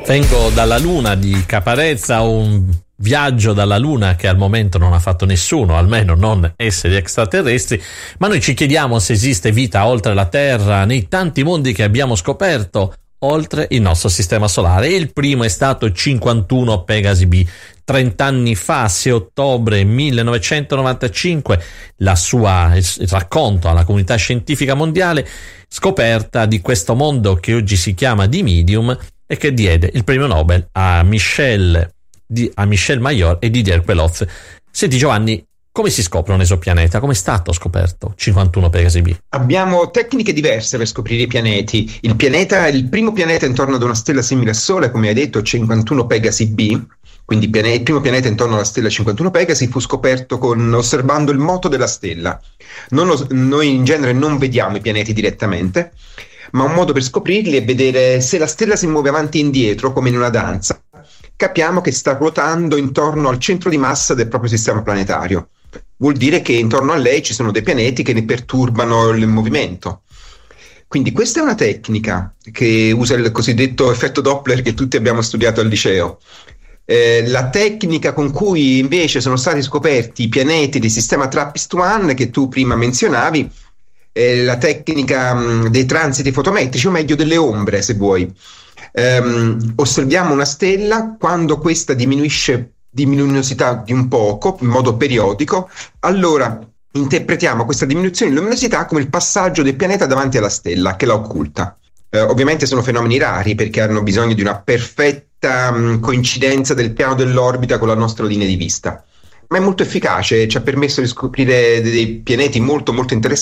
Vengo dalla Luna di Caparezza, un viaggio dalla Luna che al momento non ha fatto nessuno, almeno non esseri extraterrestri, ma noi ci chiediamo se esiste vita oltre la Terra nei tanti mondi che abbiamo scoperto oltre il nostro sistema solare. E il primo è stato 51 Pegasi B. 30 anni fa, 6 ottobre 1995, il racconto alla comunità scientifica mondiale, scoperta di questo mondo che oggi si chiama Dimidium e che diede il premio Nobel a Michel Mayor e Didier Queloz. Senti Giovanni, come si scopre un esopianeta? Come è stato scoperto 51 Pegasi B? Abbiamo tecniche diverse per scoprire i pianeti. Il primo pianeta intorno ad una stella simile al Sole, come hai detto, 51 Pegasi B, quindi il primo pianeta intorno alla stella 51 Pegasi fu scoperto osservando il moto della stella. Noi in genere non vediamo i pianeti direttamente, ma un modo per scoprirli è vedere se la stella si muove avanti e indietro, come in una danza. Capiamo che sta ruotando intorno al centro di massa del proprio sistema planetario. Vuol dire che intorno a lei ci sono dei pianeti che ne perturbano il movimento. Quindi questa è una tecnica che usa il cosiddetto effetto Doppler che tutti abbiamo studiato al liceo. La tecnica con cui invece sono stati scoperti i pianeti del sistema TRAPPIST-1 che tu prima menzionavi è la tecnica dei transiti fotometrici, o meglio delle ombre, se vuoi. Osserviamo una stella, quando questa diminuisce di luminosità di un poco in modo periodico, allora interpretiamo questa diminuzione di luminosità come il passaggio del pianeta davanti alla stella che la occulta. Ovviamente sono fenomeni rari perché hanno bisogno di una perfetta coincidenza del piano dell'orbita con la nostra linea di vista, ma è molto efficace, ci ha permesso di scoprire dei pianeti molto molto interessanti